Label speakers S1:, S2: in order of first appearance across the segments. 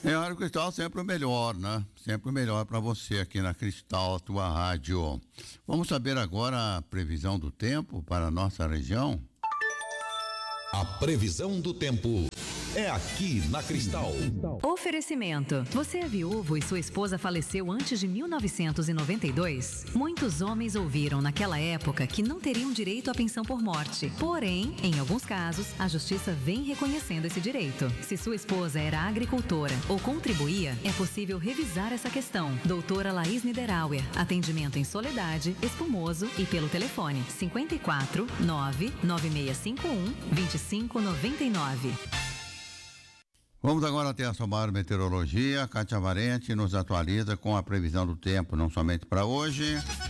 S1: É, Rádio Cristal sempre o melhor, né? Sempre o melhor para você aqui na Cristal, a tua rádio. Vamos saber agora a previsão do tempo para a nossa região?
S2: A previsão do tempo é aqui na Cristal.
S3: Oferecimento. Você é viúvo e sua esposa faleceu antes de 1992? Muitos homens ouviram naquela época que não teriam direito à pensão por morte. Porém, em alguns casos, a justiça vem reconhecendo esse direito. Se sua esposa era agricultora ou contribuía, é possível revisar essa questão. Doutora Laís Niederauer. Atendimento em Soledade, Espumoso e pelo telefone 54 99651 2599.
S1: Vamos agora até a Somar Meteorologia. Kátia Valente nos atualiza com a previsão do tempo, não somente para hoje,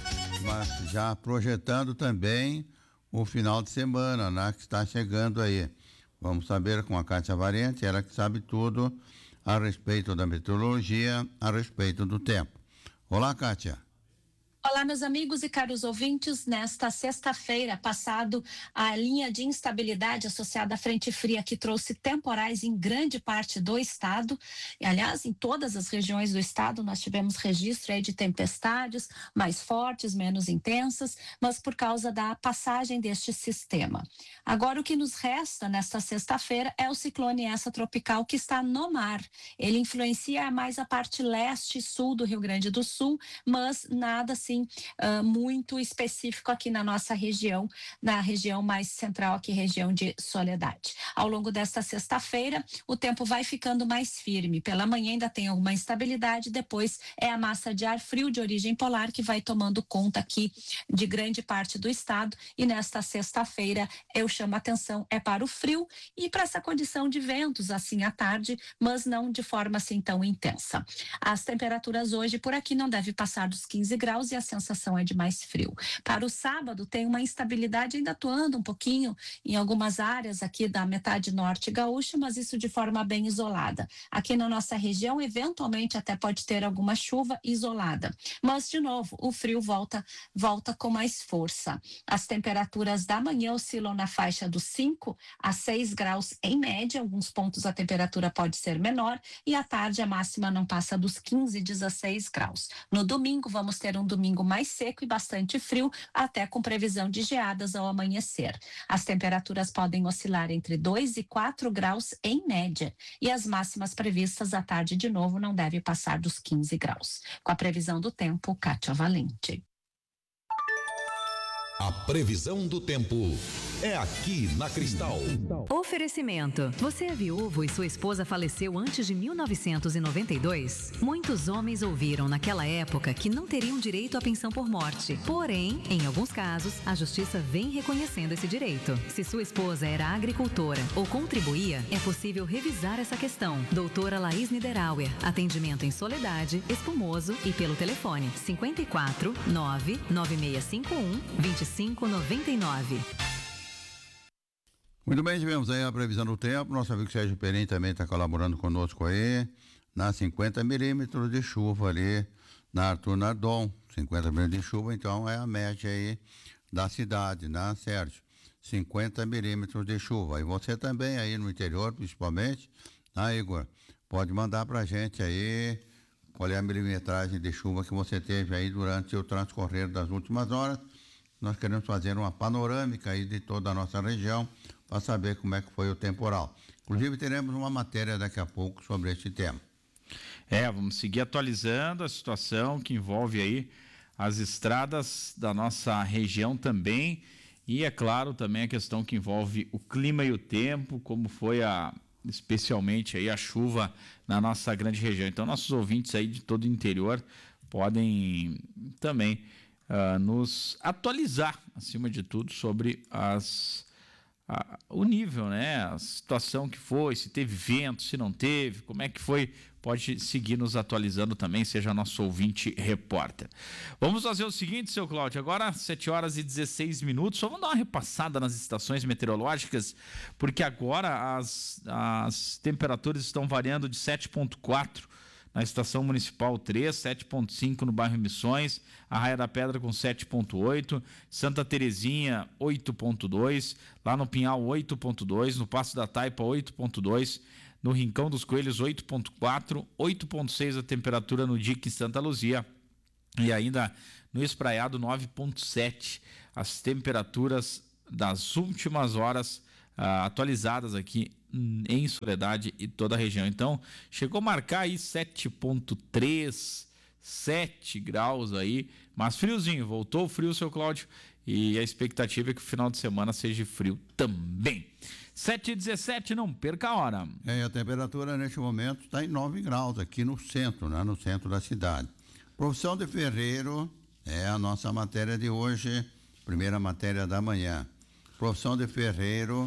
S1: mas já projetando também o final de semana, né, que está chegando aí. Vamos saber com a Kátia Valente, ela que sabe tudo a respeito da meteorologia, a respeito do tempo. Olá, Kátia.
S4: Olá, meus amigos e caros ouvintes. Nesta sexta-feira, passado a linha de instabilidade associada à frente fria que trouxe temporais em grande parte do estado, e aliás, em todas as regiões do estado, nós tivemos registro aí de tempestades mais fortes, menos intensas, mas por causa da passagem deste sistema. Agora, o que nos resta nesta sexta-feira é o ciclone essa tropical que está no mar. Ele influencia mais a parte leste e sul do Rio Grande do Sul, mas nada assim muito específico aqui na nossa região, na região mais central aqui, região de Soledade. Ao longo desta sexta-feira, o tempo vai ficando mais firme. Pela manhã ainda tem alguma instabilidade, depois é a massa de ar frio de origem polar que vai tomando conta aqui de grande parte do estado, e nesta sexta-feira eu chamo a atenção para o frio e para essa condição de ventos assim à tarde, mas não de forma assim tão intensa. As temperaturas hoje por aqui não devem passar dos 15 graus e a sensação é de mais frio. Para o sábado tem uma instabilidade ainda atuando um pouquinho em algumas áreas aqui da metade norte gaúcha, mas isso de forma bem isolada. Aqui na nossa região, eventualmente até pode ter alguma chuva isolada. Mas, de novo, o frio volta com mais força. As temperaturas da manhã oscilam na faixa dos 5 a 6 graus em média, alguns pontos a temperatura pode ser menor, e à tarde a máxima não passa dos 15, 16 graus. No domingo, vamos ter um domingo mais seco e bastante frio, até com previsão de geadas ao amanhecer. As temperaturas podem oscilar entre 2 e 4 graus em média, e as máximas previstas à tarde de novo não devem passar dos 15 graus. Com a previsão do tempo, Kátia Valente.
S2: A previsão do tempo é aqui na Cristal.
S3: Oferecimento. Você é viúvo e sua esposa faleceu antes de 1992? Muitos homens ouviram naquela época que não teriam direito à pensão por morte. Porém, em alguns casos, a justiça vem reconhecendo esse direito. Se sua esposa era agricultora ou contribuía, é possível revisar essa questão. Doutora Laís Niederauer. Atendimento em Soledade, Espumoso e pelo telefone 54 99651 2599.
S1: Muito bem, tivemos aí a previsão do tempo. Nosso amigo Sérgio Perim também está colaborando conosco aí, na 50 milímetros de chuva ali na Arthur Nardon. 50 milímetros de chuva, então é a média aí da cidade, né, Sérgio? 50 milímetros de chuva. E você também aí no interior, principalmente, tá, Igor? Pode mandar pra gente aí qual é a milimetragem de chuva que você teve aí durante o transcorrer das últimas horas. Nós queremos fazer uma panorâmica aí de toda a nossa região para saber como é que foi o temporal. Inclusive teremos uma matéria daqui a pouco sobre este tema.
S5: Vamos seguir atualizando a situação que envolve aí as estradas da nossa região também, e é claro também a questão que envolve o clima e o tempo, como foi especialmente aí a chuva na nossa grande região. Então nossos ouvintes aí de todo o interior podem também nos atualizar, acima de tudo, sobre o nível, né? A situação que foi, se teve vento, se não teve, como é que foi. Pode seguir nos atualizando também, seja nosso ouvinte repórter. Vamos fazer o seguinte, seu Cláudio, agora 7 horas e 16 minutos, só vamos dar uma repassada nas estações meteorológicas, porque agora as temperaturas estão variando de 7,4 na Estação Municipal 3, 7,5 no bairro Missões, Arraia da Pedra com 7,8, Santa Terezinha 8,2, lá no Pinhal 8,2, no Passo da Taipa 8,2, No Rincão dos Coelhos, 8,4, 8,6 a temperatura no Dique Santa Luzia. E ainda no Espraiado, 9,7 as temperaturas das últimas horas atualizadas aqui em Soledade e toda a região. Então, chegou a marcar aí 7,3, 7 graus aí, mas friozinho, voltou o frio, seu Cláudio, e a expectativa é que o final de semana seja frio também. 7h17, não perca a hora.
S1: A temperatura neste momento está em 9 graus aqui no centro, né? No centro da cidade. Profissão de ferreiro é a nossa matéria de hoje, primeira matéria da manhã. Profissão de ferreiro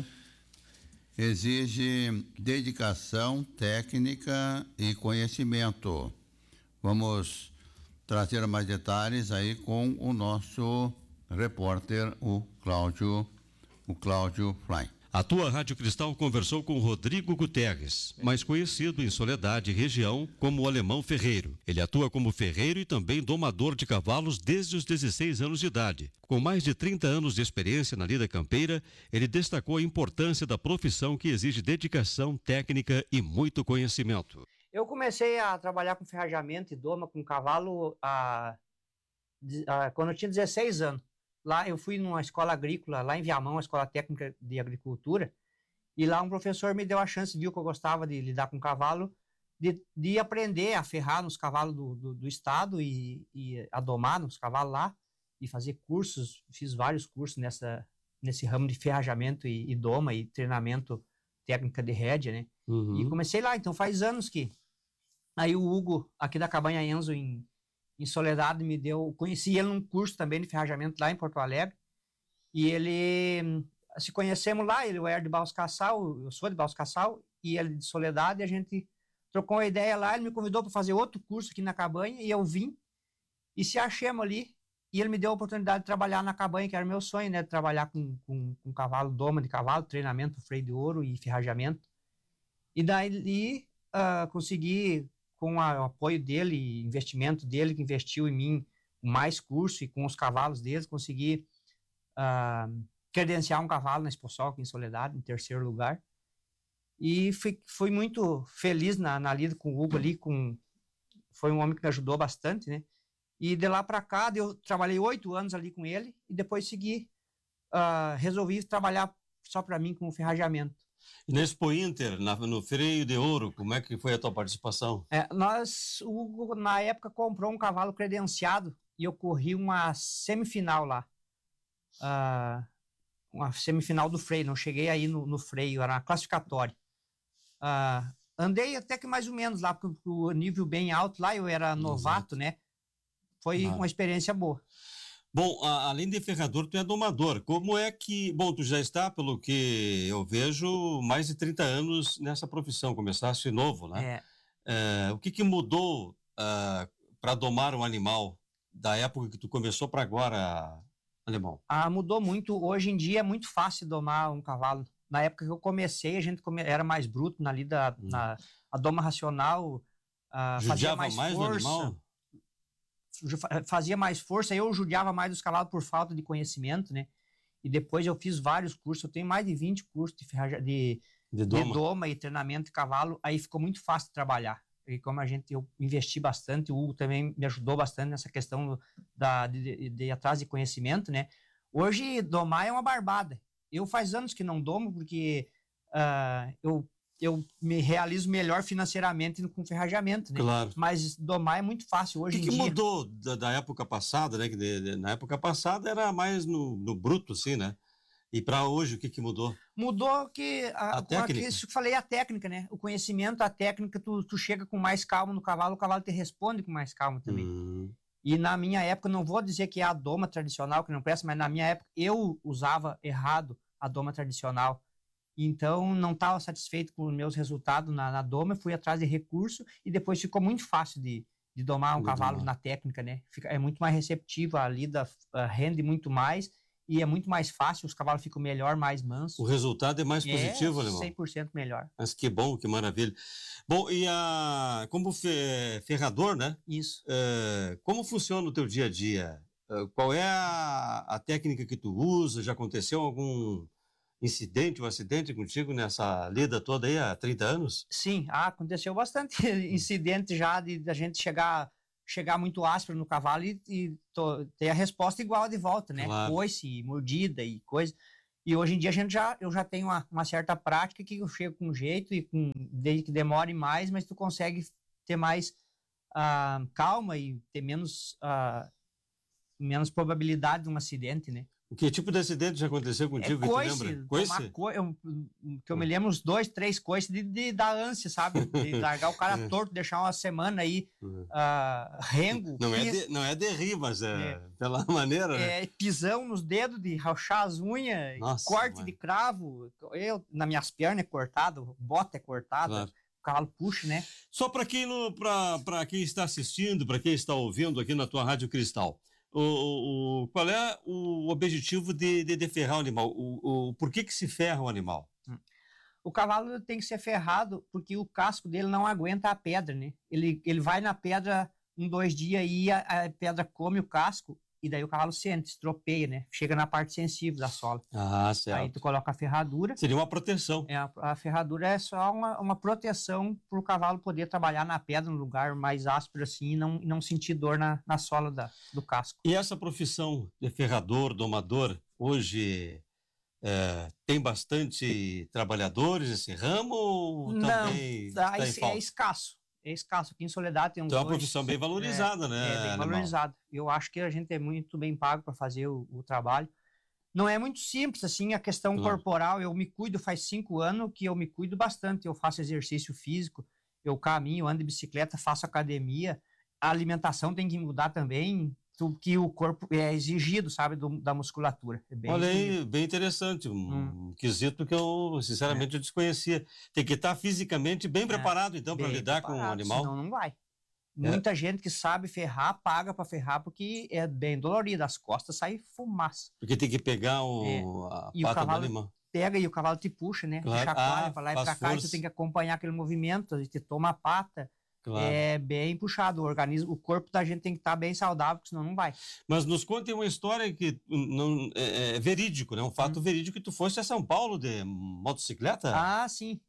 S1: exige dedicação, técnica e conhecimento. Vamos trazer mais detalhes aí com o nosso repórter, o Cláudio Fly.
S6: A tua Rádio Cristal conversou com Rodrigo Guterres, mais conhecido em Soledade e região como o Alemão Ferreiro. Ele atua como ferreiro e também domador de cavalos desde os 16 anos de idade. Com mais de 30 anos de experiência na lida campeira, ele destacou a importância da profissão que exige dedicação, técnica e muito conhecimento.
S7: Eu comecei a trabalhar com ferrajamento e doma com cavalo quando eu tinha 16 anos. Lá eu fui numa escola agrícola, lá em Viamão, uma escola técnica de agricultura, e lá um professor me deu a chance, viu que eu gostava de lidar com cavalo, de aprender a ferrar nos cavalos do estado e a domar nos cavalos lá, e fazer cursos. Fiz vários cursos nesse ramo de ferrajamento e doma e treinamento técnica de rédea, né?
S6: Uhum.
S7: E comecei lá, então faz anos que... Aí o Hugo, aqui da Cabanha Enzo, em Soledade, conheci ele num curso também de ferrajamento lá em Porto Alegre, e ele, se conhecemos lá, ele era de Baus Cassal, eu sou de Baus Cassal, e ele de Soledade, e a gente trocou uma ideia lá, ele me convidou para fazer outro curso aqui na Cabanha, e eu vim, e se achamos ali, e ele me deu a oportunidade de trabalhar na Cabanha, que era meu sonho, né, de trabalhar com cavalo, doma de cavalo, treinamento, freio de ouro e ferrajamento, e daí consegui, com o apoio dele, investimento dele, que investiu em mim mais curso e com os cavalos deles, consegui credenciar um cavalo na Exposol aqui em Soledade, em 3º lugar. E fui muito feliz na lida com o Hugo ali, foi um homem que me ajudou bastante, né? E de lá para cá, eu trabalhei 8 anos ali com ele, e depois resolvi trabalhar só para mim com o ferrajamento.
S6: E na Expo Inter, no Freio de Ouro, como é que foi a tua participação?
S7: O Hugo, na época, comprou um cavalo credenciado e eu corri uma semifinal lá. Uma semifinal do freio, não cheguei aí no freio, era classificatória. Andei até que mais ou menos lá, porque o nível bem alto lá, eu era novato, né? Foi uma experiência boa.
S6: Bom, além de ferrador, tu é domador. Como é que... Bom, tu já está, pelo que eu vejo, mais de 30 anos nessa profissão. Começaste novo, né? O que mudou para domar um animal da época que tu começou para agora, Alemão?
S7: Mudou muito. Hoje em dia é muito fácil domar um cavalo. Na época que eu comecei, a gente era mais bruto na lida, a doma racional, fazia mais força. O animal? Fazia mais força, eu judiava mais dos cavalos por falta de conhecimento, né? E depois eu fiz vários cursos, eu tenho mais de 20 cursos de doma e treinamento de cavalo, aí ficou muito fácil de trabalhar. E como eu investi bastante, o Hugo também me ajudou bastante nessa questão de ir atrás de conhecimento, né? Hoje, domar é uma barbada. Eu faz anos que não domo, porque eu me realizo melhor financeiramente com ferrajamento, né?
S6: Claro.
S7: Mas domar é muito fácil hoje em dia.
S6: O que mudou da época passada, né? Que na época passada era mais no bruto, assim, né? E para hoje, o que mudou?
S7: Mudou que
S6: a técnica.
S7: Isso que eu falei, a técnica, né? O conhecimento, a técnica, tu chega com mais calma no cavalo, o cavalo te responde com mais calma também. E na minha época, não vou dizer que é a doma tradicional que não presta, mas na minha época eu usava errado a doma tradicional. Então, não estava satisfeito com os meus resultados na doma, fui atrás de recurso e depois ficou muito fácil de domar um cavalo na técnica, né? É muito mais receptivo, a lida rende muito mais e é muito mais fácil, os cavalos ficam melhor, mais mansos.
S6: O resultado é mais positivo, Alemão?
S7: 100% melhor.
S6: Mas que bom, que maravilha. Bom, e como ferrador, né?
S7: Isso.
S6: Como funciona o teu dia a dia? Qual é a técnica que tu usa? Já aconteceu algum
S8: um acidente contigo nessa lida toda aí há 30 anos?
S7: Sim, aconteceu bastante incidente já da gente chegar muito áspero no cavalo e ter a resposta igual de volta, né?
S8: Claro.
S7: Coice, mordida e coisa. E hoje em dia eu já tenho uma certa prática que eu chego com jeito e desde que demore mais, mas tu consegue ter mais calma e ter menos probabilidade de um acidente, né?
S8: O que tipo de acidente já aconteceu contigo?
S7: Coice,
S8: tu lembra? Coice?
S7: Que eu me lembro uns 2, 3 coices de dar ânsia, sabe? De largar o cara torto, deixar uma semana aí rengo.
S8: Não é de rir, mas pela maneira, né?
S7: Pisão nos dedos, de rachar as unhas,
S8: Nossa,
S7: corte de cravo. Nas minhas pernas é cortado, bota é cortada.
S8: Claro.
S7: O cavalo puxa, né?
S8: Só para quem está assistindo, para quem está ouvindo aqui na tua Rádio Cristal, qual é o objetivo de ferrar o animal? Por que se ferra o animal?
S7: O cavalo tem que ser ferrado porque o casco dele não aguenta a pedra, né? Ele vai na pedra 2 dias e a pedra come o casco e daí o cavalo sente, estropeia, né? Chega na parte sensível da sola.
S8: Certo.
S7: Aí tu coloca a ferradura.
S8: Seria uma proteção.
S7: A ferradura é só uma proteção para o cavalo poder trabalhar na pedra, no lugar mais áspero assim, e não sentir dor na sola do casco.
S8: E essa profissão de ferrador, domador, hoje tem bastante trabalhadores nesse ramo? Ou também
S7: é escasso. É escasso. Aqui em Soledade tem uns
S8: Então é uma profissão bem valorizada, né?
S7: É bem valorizada. Eu acho que a gente é muito bem pago para fazer o trabalho. Não é muito simples, assim, a questão corporal. Eu me cuido faz 5 anos que eu me cuido bastante. Eu faço exercício físico, eu caminho, ando de bicicleta, faço academia. A alimentação tem que mudar também, que o corpo é exigido, sabe, da musculatura.
S8: Olha aí, bem interessante, um quesito que eu, sinceramente, eu desconhecia. Tem que estar fisicamente bem preparado, então, para lidar com o animal.
S7: Senão não vai. Muita gente que sabe ferrar, paga para ferrar, porque é bem dolorido, as costas saem fumaça.
S8: Porque tem que pegar a pata do animal.
S7: Pega e o cavalo te puxa, né?
S8: Claro.
S7: Chacoalha para lá e para cá, e você tem que acompanhar aquele movimento, a gente toma a pata. Claro. É bem puxado, o corpo da gente tem que estar bem saudável, porque senão não vai.
S8: Mas nos conte uma história que não é verídico, né? Um fato verídico que tu foste a São Paulo de motocicleta?
S7: Sim.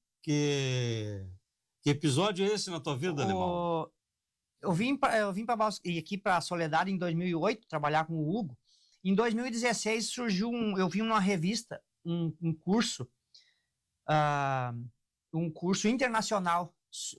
S8: Que episódio é esse na tua vida, Alemão?
S7: Eu vim aqui para Soledade em 2008, trabalhar com o Hugo. Em 2016 surgiu eu vi numa revista um curso internacional,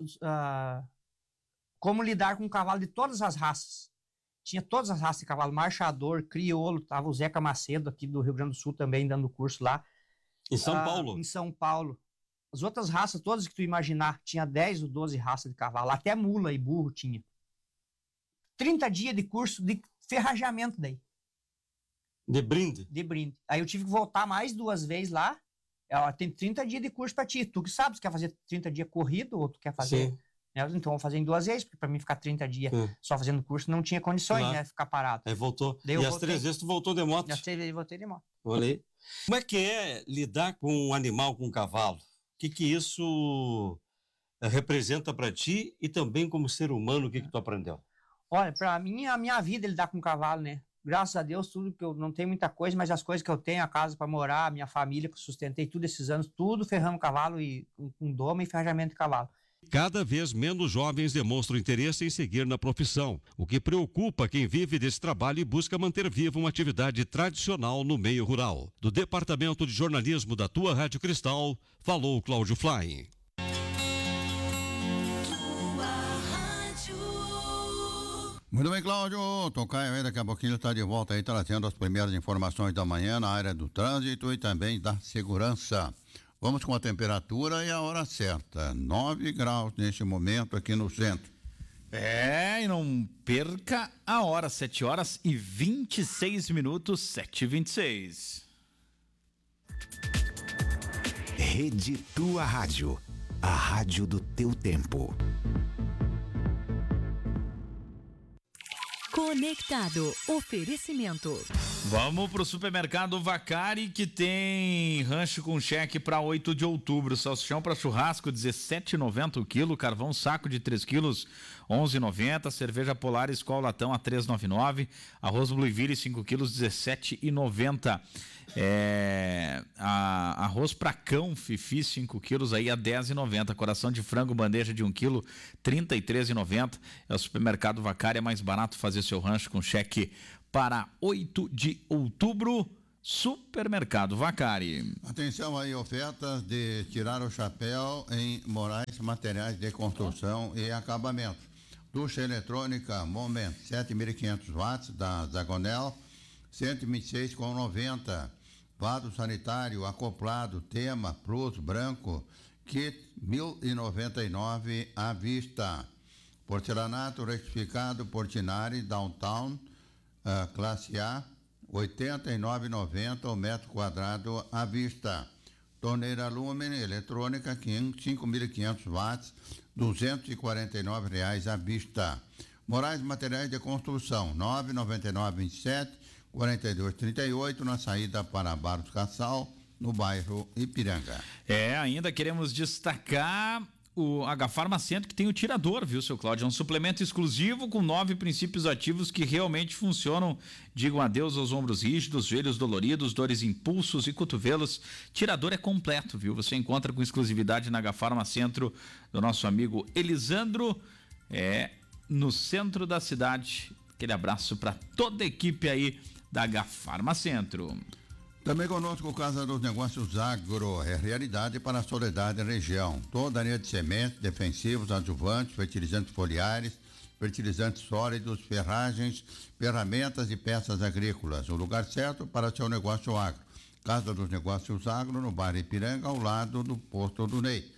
S7: como lidar com um cavalo de todas as raças. Tinha todas as raças de cavalo, marchador, crioulo, tava o Zeca Macedo aqui do Rio Grande do Sul também dando curso lá.
S8: Em São Paulo?
S7: Em São Paulo. As outras raças, todas que tu imaginar, tinha 10 ou 12 raças de cavalo, até mula e burro tinha. 30 dias de curso de ferrajamento daí.
S8: De brinde?
S7: De brinde. Aí eu tive que voltar mais 2 vezes lá. Tem 30 dias de curso pra ti. Tu que sabe, se quer fazer 30 dias corrido ou tu quer fazer...
S8: Sim.
S7: Então vou fazer em 2 vezes, porque pra mim ficar 30 dias só fazendo curso não tinha condições, né? Ficar parado.
S8: Aí voltou. E as 3 vezes tu voltou de moto?
S7: As 3 vezes eu voltei de moto.
S8: Olha aí. Como é que é lidar com um animal, com um cavalo? O que isso representa pra ti e também como ser humano, o que tu aprendeu?
S7: Olha, pra mim, a minha vida é lidar com um cavalo, né? Graças a Deus, tudo que eu não tenho muita coisa, mas as coisas que eu tenho, a casa para morar, a minha família que eu sustentei tudo esses anos, tudo ferrando cavalo e com doma e ferrajamento de cavalo.
S6: Cada vez menos jovens demonstram interesse em seguir na profissão, o que preocupa quem vive desse trabalho e busca manter viva uma atividade tradicional no meio rural. Do Departamento de Jornalismo da tua Rádio Cristal, falou Cláudio Fly.
S1: Muito bem, Cláudio. Tocaio aí, daqui a pouquinho está de volta aí, trazendo as primeiras informações da manhã na área do trânsito e também da segurança. Vamos com a temperatura e a hora certa. 9 graus neste momento aqui no centro.
S5: E não perca a hora, 7h26, 7h26.
S2: Rede Tua Rádio, a rádio do teu tempo.
S3: Conectado. Oferecimento.
S5: Vamos pro supermercado Vacari, que tem rancho com cheque para 8 de outubro. Salsichão para churrasco, R$17,90 o quilo. Carvão saco de 3 quilos, R$11,90. Cerveja Polar Skol latão a R$3,99. Arroz Blueville 5 quilos, R$17,90. Arroz pra cão Fifi 5 quilos aí a R$10,90. Coração de frango bandeja de 1 quilo, R$33,90. É o supermercado Vacari, é mais barato fazer seu rancho com cheque para 8 de outubro, supermercado Vacari.
S1: Atenção aí, ofertas de tirar o chapéu em Moraes Materiais de Construção e Acabamento. Ducha eletrônica Moment, 7.500 watts da Zagonel, 126,90. Vaso sanitário acoplado, tema Plus branco, kit 1.099 à vista. Porcelanato retificado Portinari Downtown, classe A, R$ 89,90 o metro quadrado à vista. Torneira Lumen eletrônica 5.500 watts, R$ 249 à vista. Moraes Materiais de Construção, 99927-4238, na saída para Barros Cassal, no bairro Ipiranga.
S5: Ainda queremos destacar o H-Farmacêutico, que tem o tirador, viu, seu Cláudio? É um suplemento exclusivo com 9 princípios ativos que realmente funcionam. Digam adeus aos ombros rígidos, joelhos doloridos, dores em pulsos e cotovelos. Tirador é completo, viu? Você encontra com exclusividade na H-Farmacentro do nosso amigo Elisandro, no centro da cidade. Aquele abraço para toda a equipe aí da H-Farmacentro.
S1: Também conosco Casa dos Negócios Agro, é realidade para a Soledade região. Toda a linha de sementes, defensivos, adjuvantes, fertilizantes foliares, fertilizantes sólidos, ferragens, ferramentas e peças agrícolas. O lugar certo para seu negócio agro. Casa dos Negócios Agro, no bairro Ipiranga, ao lado do posto do Ney.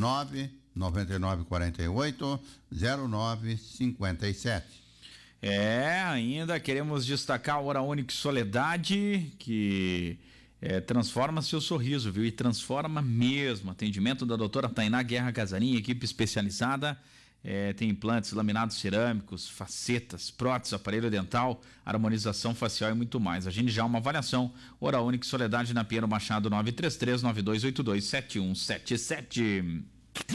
S1: 99948-0957.
S5: Ainda queremos destacar a Hora Onix Soledade, que transforma seu sorriso, viu? E transforma mesmo. Atendimento da doutora Tainá Guerra Casarinha, equipe especializada. Tem implantes, laminados cerâmicos, facetas, próteses, aparelho dental, harmonização facial e muito mais. Agende já uma avaliação. Hora Onix Soledade, na Pinheiro Machado, 933-9282-7177.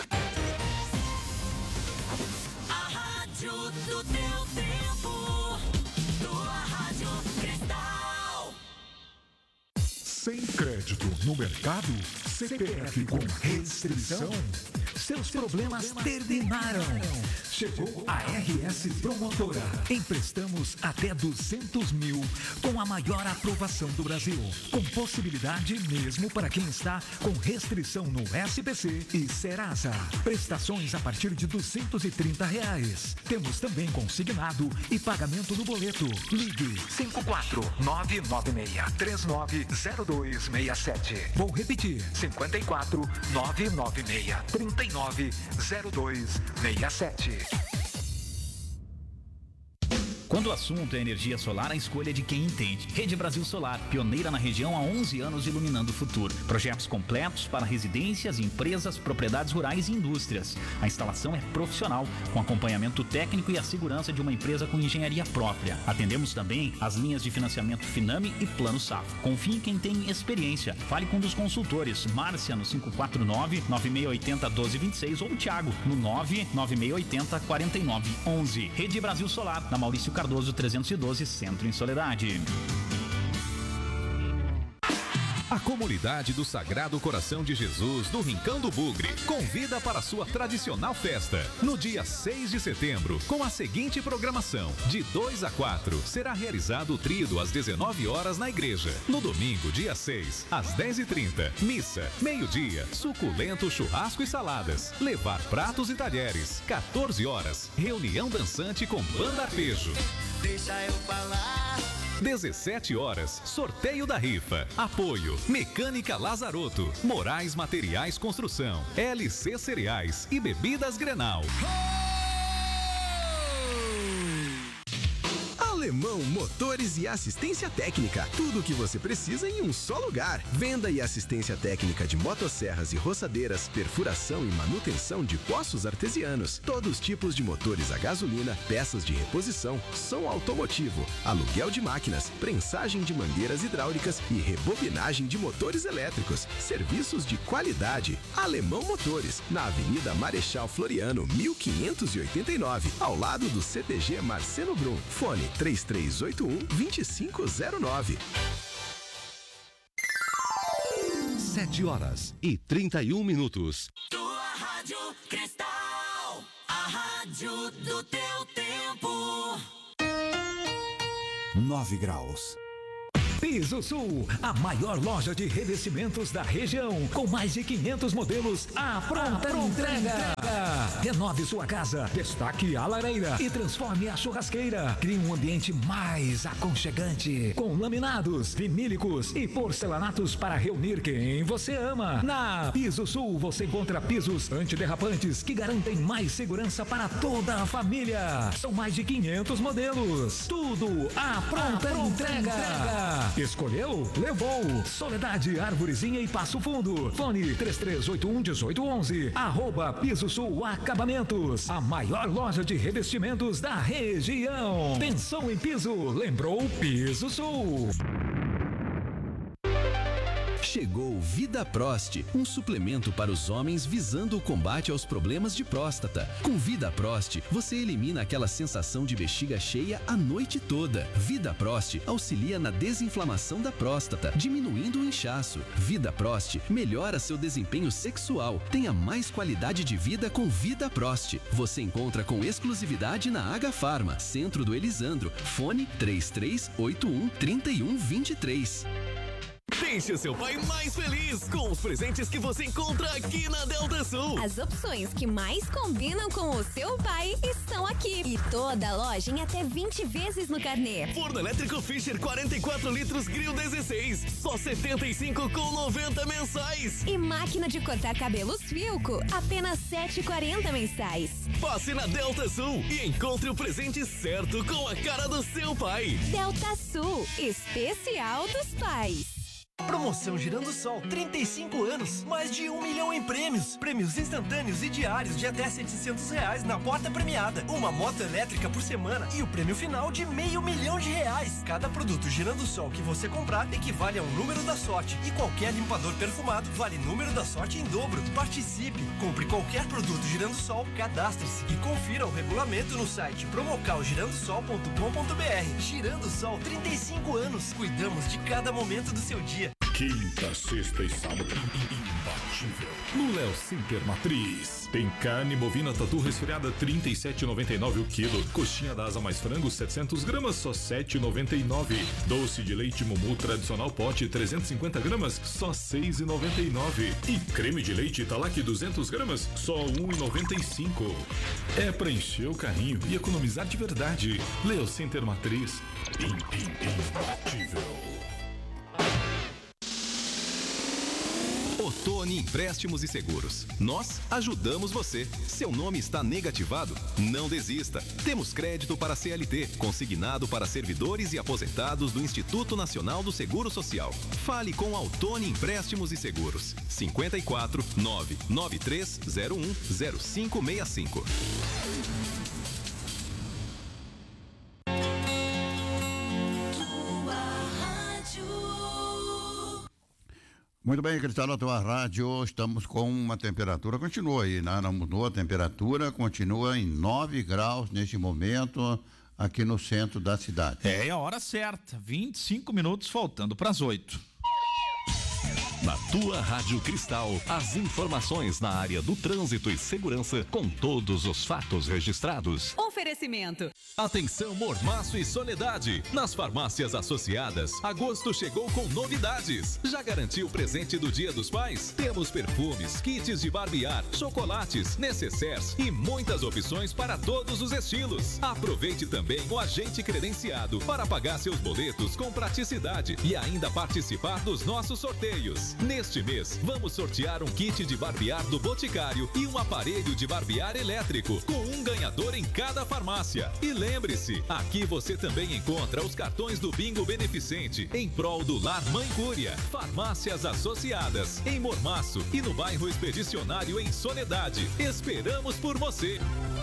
S9: Sem crédito no mercado? CPF com restrição? Seus problemas terminaram. Chegou a RS Promotora. Emprestamos até 200 mil com a maior aprovação do Brasil. Com possibilidade mesmo para quem está com restrição no SPC e Serasa. Prestações a partir de R$230. Temos também consignado e pagamento no boleto. Ligue 54996390267. Vou repetir, 54996390267.
S10: Quando o assunto é energia solar, a escolha é de quem entende. Rede Brasil Solar, pioneira na região há 11 anos, iluminando o futuro. Projetos completos para residências, empresas, propriedades rurais e indústrias. A instalação é profissional, com acompanhamento técnico e a segurança de uma empresa com engenharia própria. Atendemos também as linhas de financiamento Finame e Plano Safra. Confie em quem tem experiência. Fale com um dos consultores. Márcia no 549-9680-1226 ou Thiago no 99680-4911. Rede Brasil Solar, na Maurício Cardoso 312, Centro em Soledade.
S2: A comunidade do Sagrado Coração de Jesus do Rincão do Bugre convida para a sua tradicional festa no dia 6 de setembro, com a seguinte programação: de 2 a 4 será realizado o tríduo às 19 horas na igreja. No domingo, dia 6, às 10h30, missa, meio-dia, suculento churrasco e saladas, levar pratos e talheres. 14 horas, reunião dançante com banda arpejo.
S11: Deixa eu falar.
S2: 17 horas, sorteio da rifa. Apoio: Mecânica Lazaroto, Moraes Materiais Construção, LC Cereais e Bebidas Grenal.
S12: Alemão Motores e Assistência Técnica. Tudo o que você precisa em um só lugar. Venda e assistência técnica de motosserras e roçadeiras, perfuração e manutenção de poços artesianos. Todos os tipos de motores a gasolina, peças de reposição, som automotivo, aluguel de máquinas, prensagem de mangueiras hidráulicas e rebobinagem de motores elétricos. Serviços de qualidade. Alemão Motores, na Avenida Marechal Floriano, 1589, ao lado do CTG Marcelo Brum. Fone 3381-2509.
S13: 7h31.
S11: Tua Rádio Cristal, a rádio do teu tempo.
S9: 9 graus. Piso Sul, a maior loja de revestimentos da região, com mais de 500 modelos à pronta entrega. Renove sua casa, destaque a lareira e transforme a churrasqueira. Crie um ambiente mais aconchegante, com laminados, vinílicos e porcelanatos para reunir quem você ama. Na Piso Sul você encontra pisos antiderrapantes que garantem mais segurança para toda a família. São mais de 500 modelos, tudo à pronta entrega. Escolheu? Levou. Soledade, Arvorezinha e Passo Fundo. Fone 3381-1811. @Piso Sul Acabamentos. A maior loja de revestimentos da região. Pensou em piso? Lembrou Piso Sul.
S12: Chegou Vida Prost, um suplemento para os homens visando o combate aos problemas de próstata. Com Vida Prost, você elimina aquela sensação de bexiga cheia a noite toda. Vida Prost auxilia na desinflamação da próstata, diminuindo o inchaço. Vida Prost melhora seu desempenho sexual. Tenha mais qualidade de vida com Vida Prost. Você encontra com exclusividade na Agafarma, Centro do Elisandro. Fone 3381-3123.
S14: Deixe o seu pai mais feliz com os presentes que você encontra aqui na Delta Sul.
S15: As opções que mais combinam com o seu pai estão aqui. E toda a loja em até 20 vezes no carnê.
S14: Forno elétrico Fischer 44 litros grill 16, só 75,90 mensais.
S15: E máquina de cortar cabelos Filco, apenas 7,40 mensais.
S14: Passe na Delta Sul e encontre o presente certo com a cara do seu pai.
S15: Delta Sul, especial dos pais.
S16: Promoção Girando Sol, 35 anos, mais de 1 milhão em prêmios. Prêmios instantâneos e diários de até R$700 na porta premiada. Uma moto elétrica por semana e o prêmio final de R$500 mil. Cada produto Girando Sol que você comprar equivale a um número da sorte. E qualquer limpador perfumado vale número da sorte em dobro. Participe, compre qualquer produto Girando Sol, cadastre-se e confira o regulamento no site promocalgirandosol.com.br. Girando Sol, 35 anos. Cuidamos de cada momento do seu dia.
S17: Quinta, sexta e sábado, imbatível. No Léo Center Matriz. Tem carne bovina tatu resfriada, R$37,99 o quilo. Coxinha da asa mais frango, 700 gramas, só R$7,99. Doce de leite Mumu tradicional pote, 350 gramas, só R$6,99. E creme de leite Italac, 200 gramas, só R$1,95. É pra encher o carrinho e economizar de verdade. Léo Center Matriz. Imbatível.
S2: Ottoni Empréstimos e Seguros. Nós ajudamos você. Seu nome está negativado? Não desista. Temos crédito para CLT, consignado para servidores e aposentados do Instituto Nacional do Seguro Social. Fale com a Ottoni Empréstimos e Seguros. 54 99301 0565.
S1: Muito bem, Cristal, na tua rádio, estamos com uma temperatura, continua aí, né? Não mudou a temperatura, continua em 9 graus neste momento aqui no centro da cidade.
S5: É a hora certa, 25 minutos faltando para as 8.
S2: Na tua Rádio Cristal, as informações na área do trânsito e segurança com todos os fatos registrados.
S3: Oferecimento.
S2: Atenção, Mormaço e Soledade. Nas farmácias associadas, agosto chegou com novidades. Já garantiu o presente do Dia dos Pais? Temos perfumes, kits de barbear, chocolates, necessaires e muitas opções para todos os estilos. Aproveite também o agente credenciado para pagar seus boletos com praticidade e ainda participar dos nossos sorteios. Neste mês, vamos sortear um kit de barbear do Boticário e um aparelho de barbear elétrico, com um ganhador em cada farmácia. E lembre-se, aqui você também encontra os cartões do Bingo Beneficente em prol do Lar Mãe Cúria. Farmácias Associadas, em Mormaço e no bairro Expedicionário em Soledade. Esperamos por você.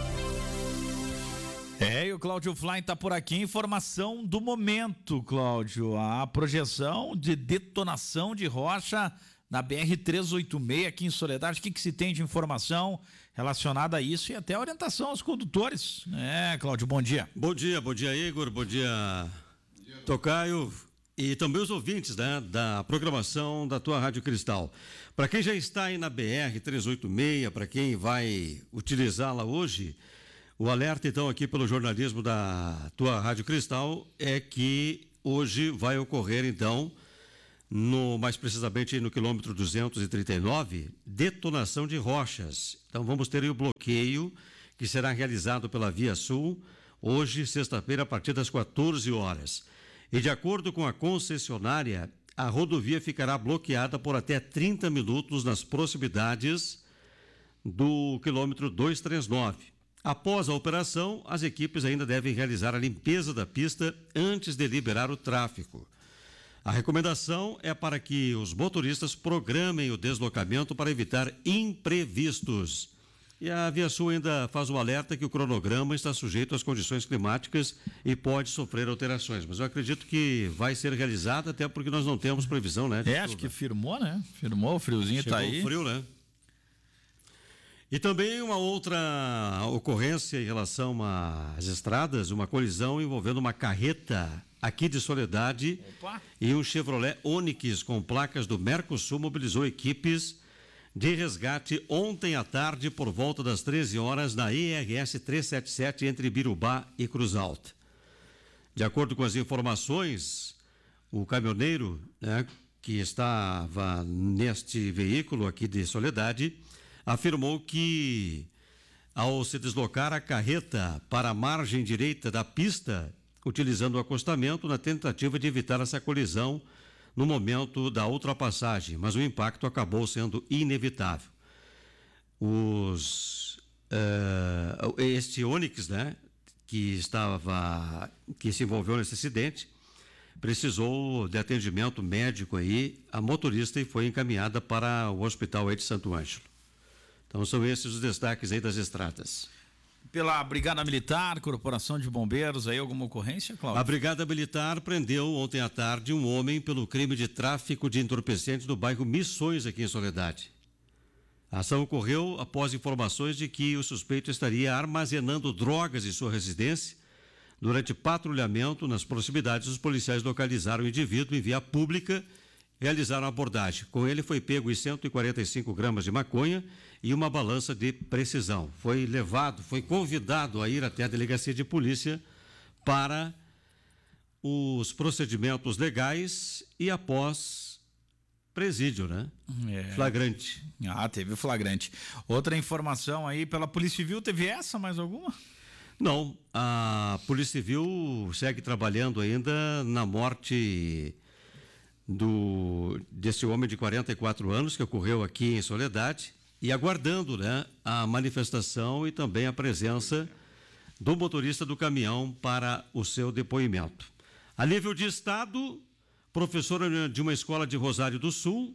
S5: E o Cláudio Fly está por aqui. Informação do momento, Cláudio. A projeção de detonação de rocha na BR-386 aqui em Soledade. O que se tem de informação relacionada a isso e até a orientação aos condutores? Cláudio, bom dia.
S6: Bom dia, Igor. Bom dia, Tocaio. E também os ouvintes, né, da programação da tua Rádio Cristal. Para quem já está aí na BR-386, para quem vai utilizá-la hoje, o alerta, então, aqui pelo jornalismo da tua Rádio Cristal é que hoje vai ocorrer, então, mais precisamente no quilômetro 239, detonação de rochas. Então, vamos ter aí o bloqueio que será realizado pela Via Sul, hoje, sexta-feira, a partir das 14 horas. E, de acordo com a concessionária, a rodovia ficará bloqueada por até 30 minutos nas proximidades do quilômetro 239. Após a operação, as equipes ainda devem realizar a limpeza da pista antes de liberar o tráfego. A recomendação é para que os motoristas programem o deslocamento para evitar imprevistos. E a Via Sul ainda faz o alerta que o cronograma está sujeito às condições climáticas e pode sofrer alterações. Mas eu acredito que vai ser realizado, até porque nós não temos previsão, né?
S5: Acho que firmou, né? Firmou, o friozinho está aí.
S6: Chegou o frio, né? E também uma outra ocorrência em relação às estradas, uma colisão envolvendo uma carreta aqui de Soledade. Opa. E um Chevrolet Onix com placas do Mercosul mobilizou equipes de resgate ontem à tarde por volta das 13 horas na ERS 377 entre Birubá e Cruz Alta. De acordo com as informações, o caminhoneiro, né, que estava neste veículo aqui de Soledade afirmou que, ao se deslocar a carreta para a margem direita da pista, utilizando o acostamento na tentativa de evitar essa colisão no momento da ultrapassagem, mas o impacto acabou sendo inevitável. Este Onix, né, que se envolveu nesse acidente, precisou de atendimento médico aí, a motorista, e foi encaminhada para o hospital aí de Santo Ângelo. Então são esses os destaques aí das estradas.
S5: Pela Brigada Militar, Corporação de Bombeiros, aí alguma ocorrência, Cláudio?
S6: A Brigada Militar prendeu ontem à tarde um homem pelo crime de tráfico de entorpecentes no bairro Missões, aqui em Soledade. A ação ocorreu após informações de que o suspeito estaria armazenando drogas em sua residência. Durante patrulhamento nas proximidades, os policiais localizaram o indivíduo em via pública e realizaram a abordagem. Com ele foi pego os 145 gramas de maconha e uma balança de precisão. Foi convidado a ir até a delegacia de polícia para os procedimentos legais e após presídio, né? Flagrante.
S5: Teve flagrante. Outra informação aí pela Polícia Civil, teve essa, mais alguma?
S6: Não, a Polícia Civil segue trabalhando ainda na morte desse homem de 44 anos que ocorreu aqui em Soledade e aguardando, né, a manifestação e também a presença do motorista do caminhão para o seu depoimento. A nível de estado, professora de uma escola de Rosário do Sul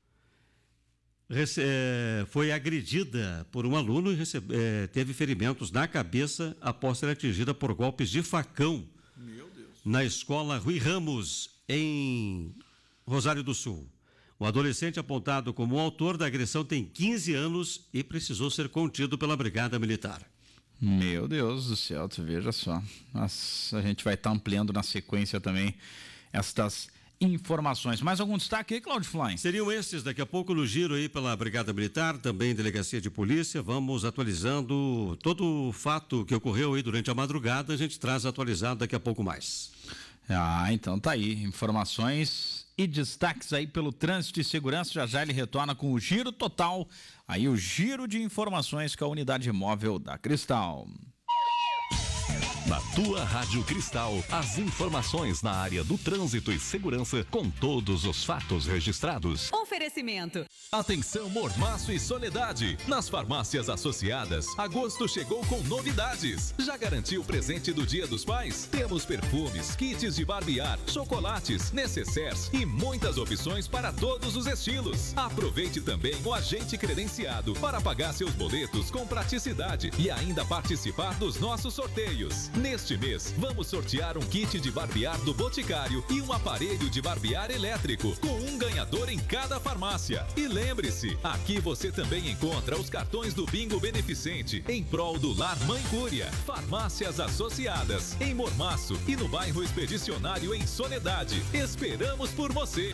S6: foi agredida por um aluno e teve ferimentos na cabeça após ser atingida por golpes de facão na escola Rui Ramos, em Rosário do Sul. O adolescente apontado como autor da agressão tem 15 anos e precisou ser contido pela Brigada Militar.
S5: Meu Deus do céu, tu veja só. Nossa, a gente vai estar ampliando na sequência também estas informações. Mais algum destaque aí, Cláudio Fly?
S6: Seriam esses, daqui a pouco no giro aí pela Brigada Militar, também Delegacia de Polícia, vamos atualizando todo o fato que ocorreu aí durante a madrugada, a gente traz atualizado daqui a pouco mais.
S5: Então tá aí, informações e destaques aí pelo trânsito e segurança. Já ele retorna com o giro total, aí o giro de informações com a unidade móvel da Cristal.
S2: Na tua Rádio Cristal, as informações na área do trânsito e segurança com todos os fatos registrados.
S3: Oferecimento.
S2: Atenção Mormaço e Soledade. Nas farmácias associadas, agosto chegou com novidades. Já garantiu o presente do Dia dos Pais? Temos perfumes, kits de barbear, chocolates, necessaires e muitas opções para todos os estilos. Aproveite também o agente credenciado para pagar seus boletos com praticidade e ainda participar dos nossos sorteios. Neste mês, vamos sortear um kit de barbear do Boticário e um aparelho de barbear elétrico, com um ganhador em cada farmácia. E lembre-se, aqui você também encontra os cartões do Bingo Beneficente em prol do Lar Mãe Cúria. Farmácias associadas em Mormaço e no bairro Expedicionário em Soledade. Esperamos por você.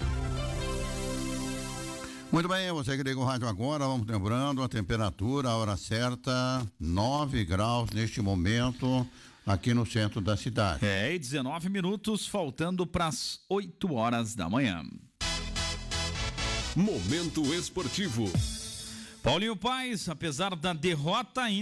S1: Muito bem, você que liga o rádio agora, vamos lembrando a temperatura, a hora certa, 9 graus neste momento, aqui no centro da cidade.
S5: E 19 minutos, faltando para as 8 horas da manhã.
S2: Momento esportivo.
S5: Paulinho Paes, apesar da derrota, ainda